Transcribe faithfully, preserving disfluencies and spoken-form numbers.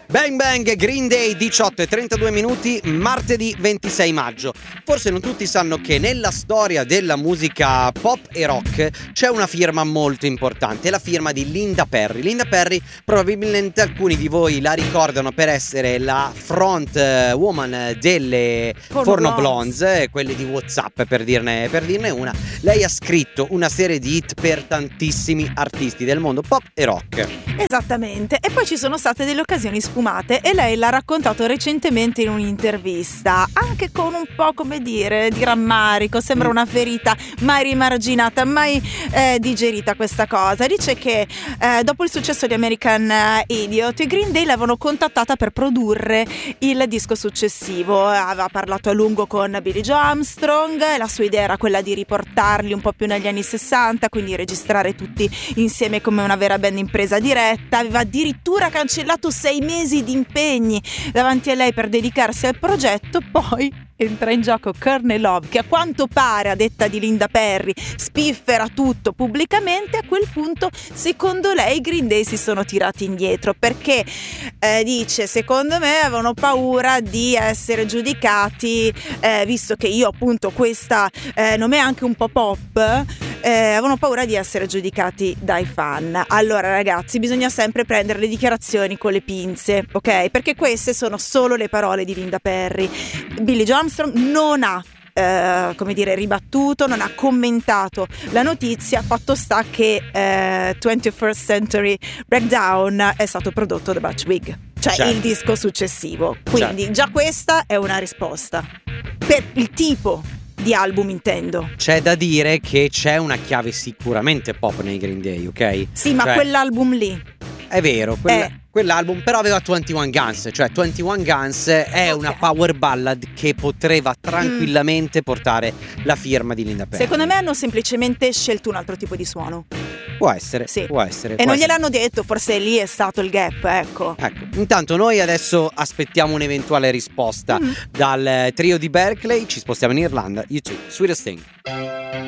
Bang Bang, Green Day, diciotto e trentadue minuti, martedì ventisei maggio. Forse non tutti sanno che nella storia della musica pop e rock c'è una firma molto importante, la firma di Linda Perry. Linda Perry, probabilmente alcuni di voi la ricordano per essere la front woman delle Forno, Forno Blondes, Blondes, quelle di WhatsApp per dirne, per dirne una. Lei ha scritto una serie di hit per tantissimi artisti del mondo pop e rock. Esattamente, e poi ci sono state delle occasioni sfumate e lei l'ha raccontato recentemente in un'intervista, anche con un po', come dire, di rammarico. Sembra una ferita mai rimarginata, mai eh, digerita questa cosa. Dice che eh, dopo il successo di American Idiot, i Green Day l'avevano contattata per produrre il disco successivo. Aveva parlato a lungo con Billie Joe Armstrong, la sua idea era quella di riportarli un po' più negli anni sessanta, quindi registrare tutti insieme come una vera band in presa diretta. Aveva addirittura cancellato sei mesi di impegni davanti a lei per dedicarsi al progetto. Poi entra in gioco Courtney Love, che a quanto pare, a detta di Linda Perry, spiffera tutto pubblicamente. A quel punto, secondo lei, i Green Day si sono tirati indietro perché eh, dice: secondo me avevano paura di essere giudicati, eh, visto che io appunto questa eh, nome è anche un po' pop, eh, avevano paura di essere giudicati dai fan. Allora ragazzi, bisogna sempre prendere le dichiarazioni con le pinze, ok? Perché queste sono solo le parole di Linda Perry. Billie Joe Armstrong non ha eh, come dire ribattuto, non ha commentato la notizia. Fatto sta che eh, twenty-first Century Breakdown è stato prodotto da Butch-Wig, cioè certo. il disco successivo. Quindi certo. già questa è una risposta per il tipo di album, intendo. C'è da dire che c'è una chiave sicuramente pop nei Green Day, ok? Sì, ma cioè, quell'album lì è vero, quella, Eh. quell'album però aveva ventuno Guns, cioè ventuno Guns è Ok. una power ballad che poteva tranquillamente portare la firma di Linda Perry. secondo me hanno semplicemente scelto un altro tipo di suono. Può essere, Sì. può essere. E può non essere. gliel'hanno detto, forse lì è stato il gap, ecco. Ecco, intanto noi adesso aspettiamo un'eventuale risposta Mm. dal trio di Berkeley, ci spostiamo in Irlanda, U two, Sweetest Thing.